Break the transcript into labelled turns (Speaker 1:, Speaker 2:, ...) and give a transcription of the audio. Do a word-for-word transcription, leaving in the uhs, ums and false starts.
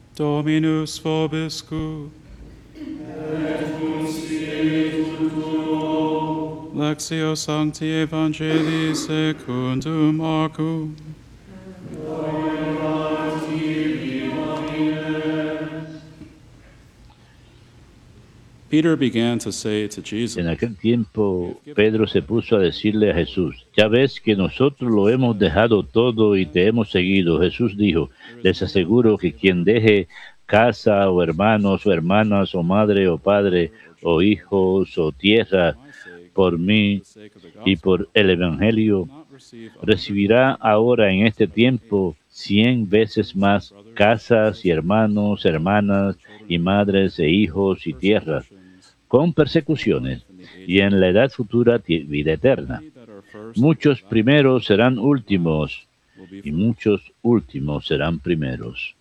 Speaker 1: Dominus vobiscum. Lectio Sancti Evangelii secundum Marcum. Peter began to say to Jesus,
Speaker 2: En aquel tiempo, Pedro se puso a decirle a Jesús, ya ves que nosotros lo hemos dejado todo y te hemos seguido. Jesús dijo, les aseguro que quien deje casa o hermanos o hermanas o madre o padre o hijos o tierra por mí y por el Evangelio, recibirá ahora en este tiempo cien veces más casas y hermanos, hermanas y madres e hijos y tierras, con persecuciones, y en la edad futura vida eterna. Muchos primeros serán últimos, y muchos últimos serán primeros.